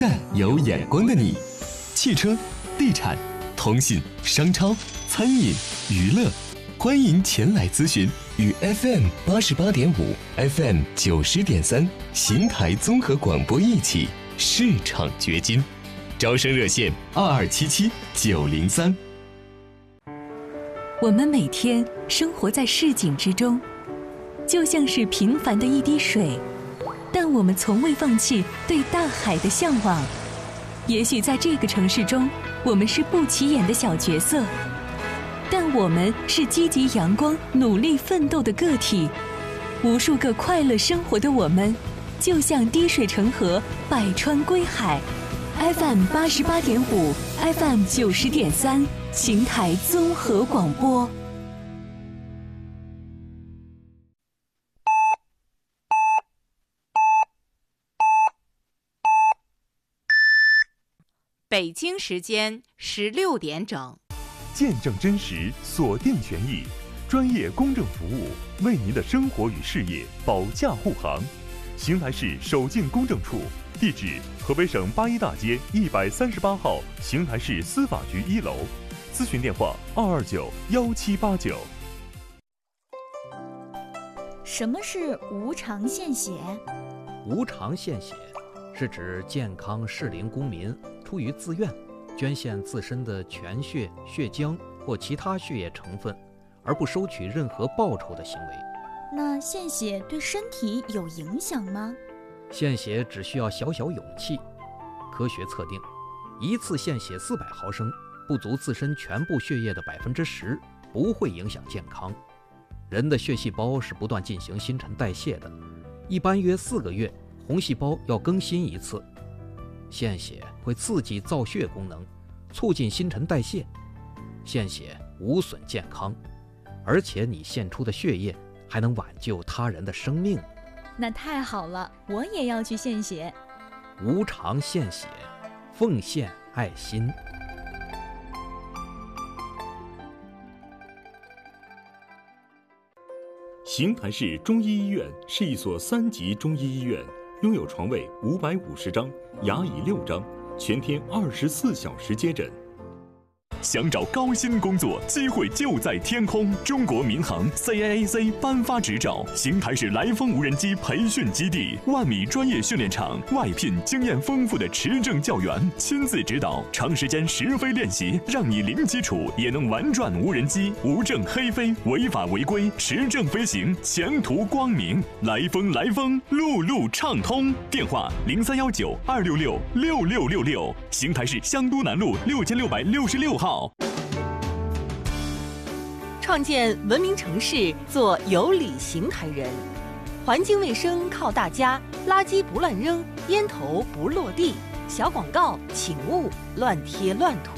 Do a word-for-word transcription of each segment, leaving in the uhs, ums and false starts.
干有眼光的你，汽车、地产、通信、商超、餐饮、娱乐，欢迎前来咨询。与 F M 八十八点五、F M 九十点三邢台综合广播一起市场掘金，招生热线二二七七九零三。 我们每天生活在市井之中，就像是平凡的一滴水，但我们从未放弃对大海的向往。也许在这个城市中，我们是不起眼的小角色，但我们是积极阳光、努力奋斗的个体。无数个快乐生活的我们，就像滴水成河，百川归海。F M 八十八点五 ，F M 九十点三，邢台综合广播。 北京时间十六点整。 见证真实，锁定权益，专业公正服务，为您的生活与事业保驾护航。邢台市守进公证处，地址河北省八一大街一百三十八号邢台市司法局一楼，咨询电话二二九幺七八九。 什么是无偿献血？ 无偿献血是指健康适龄公民出于自愿捐献自身的全血、血浆或其他血液成分，而不收取任何报酬的行为。 那献血对身体有影响吗？ 献血只需要小小勇气。科学测定，一次献血四百毫升，不足自身全部血液的百分之十，不会影响健康。人的血细胞是不断进行新陈代谢的，一般约四个月，红细胞要更新一次。献血会刺激造血功能，促进新陈代谢。献血无损健康，而且你献出的血液还能挽救他人的生命。 那太好了，我也要去献血。 无偿献血，奉献爱心。 邢台市中医医院是一所三级中医医院，拥有床位五百五十张，牙椅六张，全天二十四小时接诊。 想找高薪工作，机会就在天空。中国民航 C A A C 颁发执照，邢台市来风无人机培训基地，万米专业训练场，外聘经验丰富的持证教员，亲自指导，长时间实飞练习，让你零基础也能玩转无人机，无证黑飞，违法违规，持证飞行，前途光明。来风来风，路路畅通。电话零三幺九二六六六六六六，邢台市香都南路六千六百六十六号。 创建文明城市，做有理邢台人。环境卫生靠大家，垃圾不乱扔，烟头不落地。小广告请勿乱贴乱涂。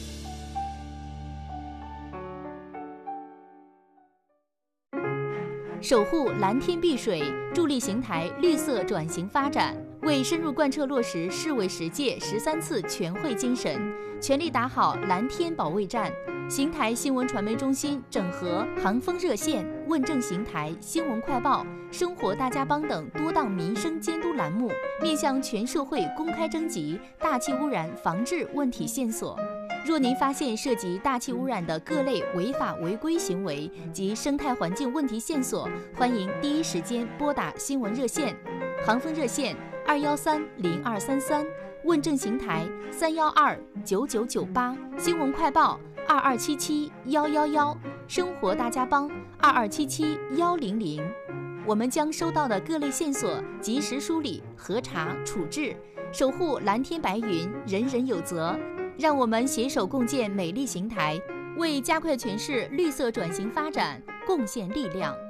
守护蓝天碧水，助力邢台绿色转型发展，为深入贯彻落实市委十届十三次全会精神，全力打好蓝天保卫战。邢台新闻传媒中心整合航风热线、问政邢台、新闻快报、生活大家帮等多档民生监督栏目，面向全社会公开征集大气污染防治问题线索。若您发现涉及大气污染的各类违法违规行为及生态环境问题线索，欢迎第一时间拨打新闻热线，航风热线二幺三零二三三，问政邢台三幺二九九九八，新闻快报二二七七幺幺幺，生活大家帮二二七七幺零零。我们将收到的各类线索及时梳理、核查、处置，守护蓝天白云，人人有责。让我们携手共建美丽邢台，为加快全市绿色转型发展贡献力量。